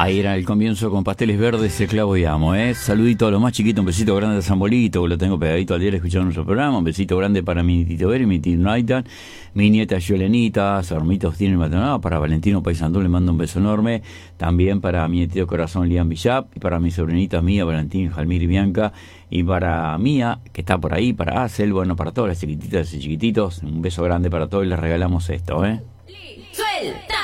Ahí era el comienzo con Pasteles Verdes, El Clavo y Amo, Saludito a los más chiquitos, un besito grande a Sambolito, que lo tengo pegadito al día escuchando nuestro programa. Un besito grande para mi tito Ver y mi tito Naitan, mi nieta Yolenita, su hermito tiene Maldonado, para Valentino Paisandú le mando un beso enorme. También para mi tío Corazón Lian Villap, y para mi sobrinita Mía, Valentín, Jalmir y Bianca, y para Mía, que está por ahí, para Acel, bueno, para todas las chiquititas y chiquititos, un beso grande para todos y les regalamos esto, ¡Suelta!